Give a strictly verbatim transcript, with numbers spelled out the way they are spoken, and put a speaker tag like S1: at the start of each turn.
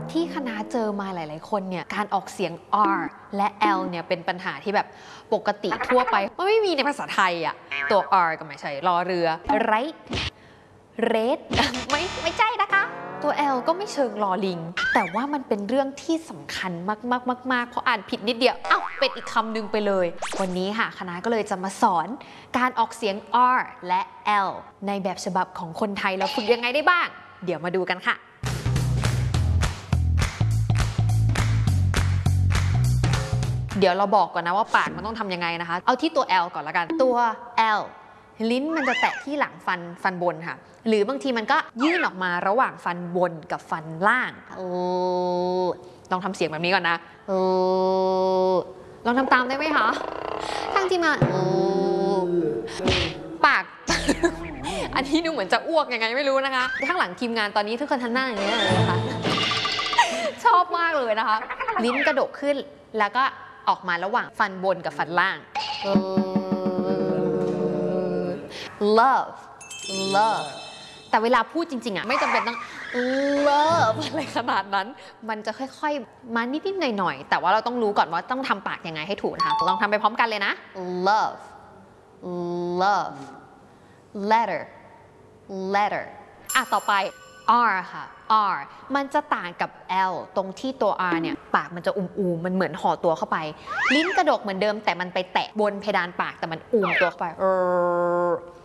S1: ที่คณะเจอมาหลายๆคนเนี่ยการออกเสียง R และ L เนี่ยเป็นปัญหาที่แบบปกติทั่วไปมันไม่มีในภาษาไทยอะตัว R ก็ไม่ใช่รอเรือ right red ไม่ไม่ใช่นะคะตัว L ก็ไม่เชิงลอลิงแต่ว่ามันเป็นเรื่องที่สำคัญมากๆๆๆเพราะอ่านผิดนิดเดียวเอ้าเป็นอีกคำหนึ่งไปเลยวันนี้ค่ะคณะก็เลยจะมาสอนการออกเสียง R และ L ในแบบฉบับของคนไทยเราฝึกยังไงได้บ้างเดี๋ยวมาดูกันค่ะเดี๋ยวเราบอกก่อนนะว่าปากมันต้องทำยังไงนะคะเอาที่ตัว L ก่อนละกันตัว L ลิ้นมันจะแตะที่หลังฟันฟันบนค่ะหรือบางทีมันก็ยื่นออกมาระหว่างฟันบนกับฟันล่างเออลองทำเสียงแบบนี้ก่อนนะเออลองทำตามได้ไหมคะทั้งที่มาเออปาก อันนี้ดูเหมือนจะอ้วกยังไงไม่รู้นะคะข้างหลังทีมงานตอนนี้ทุกคนทำหน้าอย่างนี้เลยนะคะชอบมากเลยนะคะลิ้นกระดกขึ้นแล้วก็ออกมาระหว่างฟันบนกับฟันล่าง love love แต่เวลาพูดจริงๆอ่ะไม่จำเป็นต้อง love อะไรขนาดนั้นมันจะค่อยๆมานิดๆหน่อยๆแต่ว่าเราต้องรู้ก่อนว่าต้องทำปากยังไงให้ถูกนะคะลองทำไปพร้อมกันเลยนะ love love letter letter อ่ะต่อไป R ค่ะ R มันจะต่างกับ L ตรงที่ตัว R เนี่ยปากมันจะอูมๆมันเหมือนห่อตัวเข้าไปลิ้นกระดกเหมือนเดิมแต่มันไปแตะบนเพดานปากแต่มันอูมตัวเข้าไป